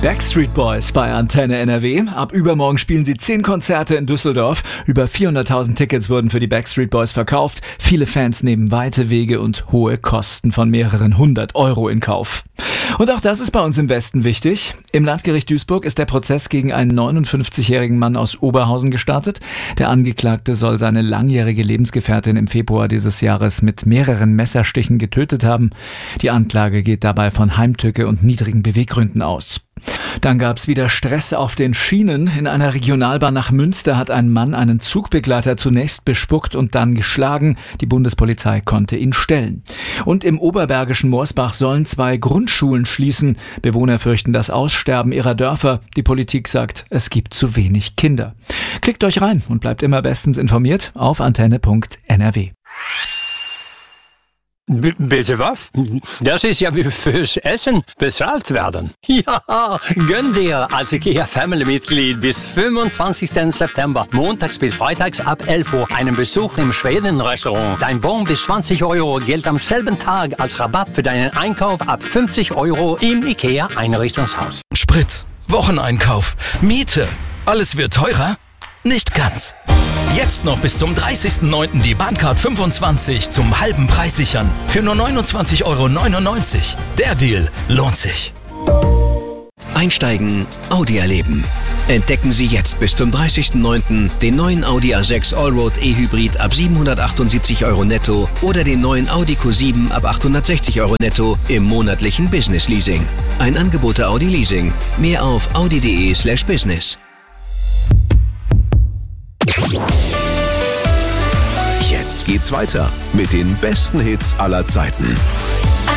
Backstreet Boys bei Antenne NRW. Ab übermorgen spielen sie 10 Konzerte in Düsseldorf. Über 400.000 Tickets wurden für die Backstreet Boys verkauft. Viele Fans nehmen weite Wege und hohe Kosten von mehreren 100 Euro in Kauf. Und auch das ist bei uns im Westen wichtig. Im Landgericht Duisburg ist der Prozess gegen einen 59-jährigen Mann aus Oberhausen gestartet. Der Angeklagte soll seine langjährige Lebensgefährtin im Februar dieses Jahres mit mehreren Messerstichen getötet haben. Die Anklage geht dabei von Heimtücke und niedrigen Beweggründen aus. Dann gab's wieder Stress auf den Schienen. In einer Regionalbahn nach Münster hat ein Mann einen Zugbegleiter zunächst bespuckt und dann geschlagen. Die Bundespolizei konnte ihn stellen. Und im oberbergischen Morsbach sollen 2 Grundschulen schließen. Bewohner fürchten das Aussterben ihrer Dörfer. Die Politik sagt, es gibt zu wenig Kinder. Klickt euch rein und bleibt immer bestens informiert auf antenne.nrw. Bitte was? Das ist ja wie fürs Essen bezahlt werden. Ja, gönn dir als IKEA Family-Mitglied bis 25. September, montags bis freitags ab 11 Uhr, einen Besuch im Schweden-Restaurant. Dein Bon bis 20 Euro gilt am selben Tag als Rabatt für deinen Einkauf ab 50 Euro im IKEA Einrichtungshaus. Sprit, Wocheneinkauf, Miete, alles wird teurer? Nicht ganz. Jetzt noch bis zum 30.09. die Bahncard 25 zum halben Preis sichern. Für nur 29,99 Euro. Der Deal lohnt sich. Einsteigen, Audi erleben. Entdecken Sie jetzt bis zum 30.09. den neuen Audi A6 Allroad E-Hybrid ab 778 Euro netto oder den neuen Audi Q7 ab 860 Euro netto im monatlichen Business Leasing. Ein Angebot der Audi Leasing. Mehr auf audi.de/business. Jetzt geht's weiter mit den besten Hits aller Zeiten.